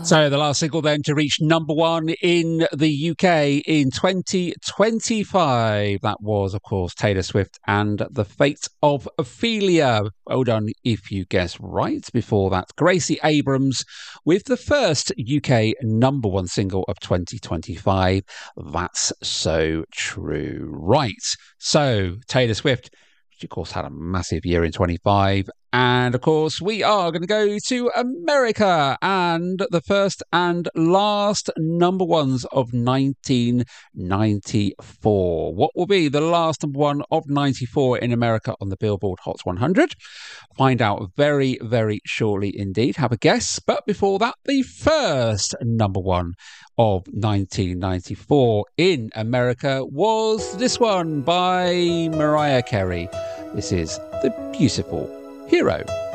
So the last single then to reach number one in the UK in 2025. That was, of course, Taylor Swift and The Fate of Ophelia. Well done if you guessed right. Before that, Gracie Abrams with the first UK number one single of 2025. That's So True. Right. So Taylor Swift, which of course had a massive year in 25. And of course, we are going to go to America and the first and last number ones of 1994. What will be the last number one of 94 in America on the Billboard Hot 100? Find out very, very shortly indeed. Have a guess. But before that, the first number one of 1994 in America was this one by Mariah Carey. This is The Beautiful Hero.